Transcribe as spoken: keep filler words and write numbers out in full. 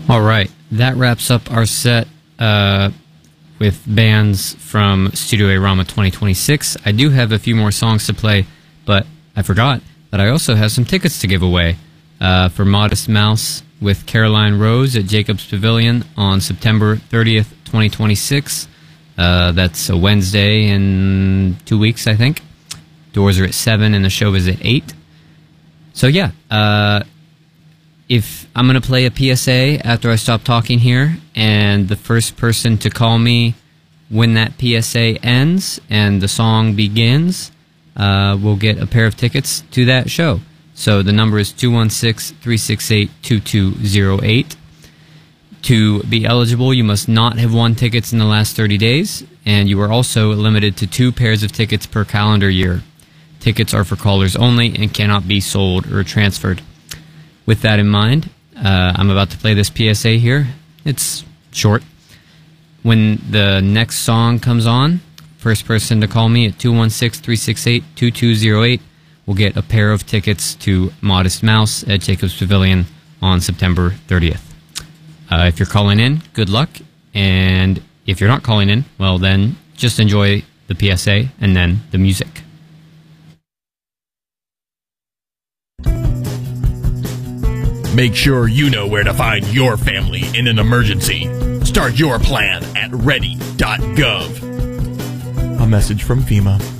All right, that wraps up our set uh, with bands from Studio A Rama twenty twenty-six. I do have a few more songs to play, but I forgot that I also have some tickets to give away uh, for Modest Mouse with Caroline Rose at Jacobs Pavilion on September thirtieth, twenty twenty-six. Uh, that's a Wednesday in two weeks, I think. Doors are at seven and the show is at eight. So yeah, uh, if I'm going to play a P S A after I stop talking here, and the first person to call me when that P S A ends and the song begins uh, will get a pair of tickets to that show. So the number is two one six, three six eight, two two zero eight. To be eligible, you must not have won tickets in the last thirty days, and you are also limited to two pairs of tickets per calendar year. Tickets are for callers only and cannot be sold or transferred. With that in mind, uh, I'm about to play this P S A here. It's short. When the next song comes on, first person to call me at two one six, three six eight, two two zero eight will get a pair of tickets to Modest Mouse at Jacobs Pavilion on September thirtieth. Uh, if you're calling in, good luck. And if you're not calling in, well then, just enjoy the P S A and then the music. Make sure you know where to find your family in an emergency. Start your plan at ready dot gov. A message from FEMA.